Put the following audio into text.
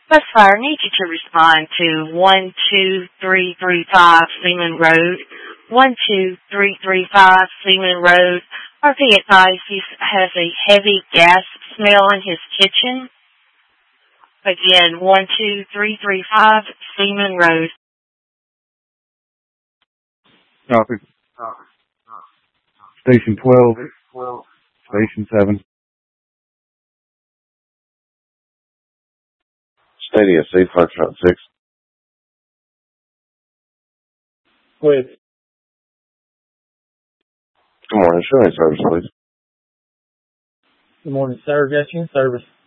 West Fire, need you to respond to 12335 Seaman Road, 12335 Seaman Road. RV advised he has a heavy gas smell in his kitchen. Again, 12335 Seaman Road. Copy. Station 12. Station 7. Stadia, Safe Foxtrot 6. With. Good morning. Showing service, please. Good morning, sir. Got you in service.